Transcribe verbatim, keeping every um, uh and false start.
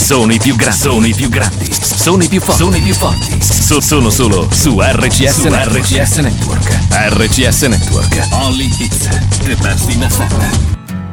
sono i più grandi, sono i più grandi, sono i più forti, sono i più forti. So- sono solo su R C S, su R C S Network. R C S Network. Only hits, the best in F M.